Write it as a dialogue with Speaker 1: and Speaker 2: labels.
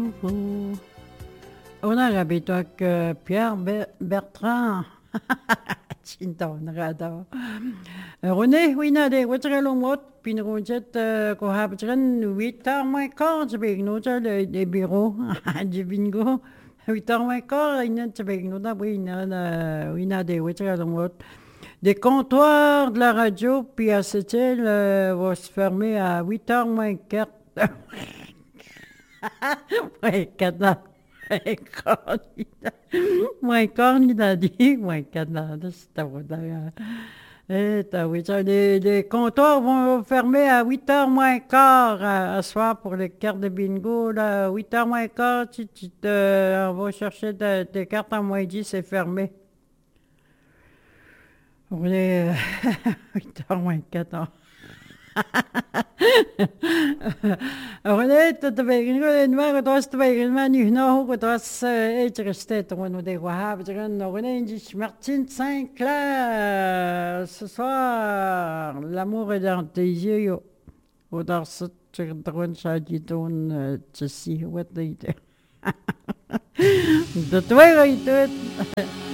Speaker 1: Oh. On a habité avec Pierre Bertrand. Tintonrada. René, oui, nade, waterlomot, pinrojet, kohabtren, 8 heures moins quart, je vais nous les bureaux du bingo. 8 heures moins quart, il y a oui, nade, waterlomot. Des comptoirs de la radio, puis à cette île, va se fermer à 8 heures moins quart. Ouais, Canada. Moins cornidadi, moins Canada, c'est les comptoirs vont fermer à 8 heures moins quart à soir pour les cartes de bingo. Là, 8 heures moins quart, on va chercher des cartes à moins 10, c'est fermé. On est 8 heures moins 14. René, dat weet ik niet, maar het was twee man nu nog, het was resté toen de wahab, René, dit Martine Saint-Clair, ce soir, l'amour est dans tes yeux, ou dans ce drone chagidon, tu sais, what they do. De toi, il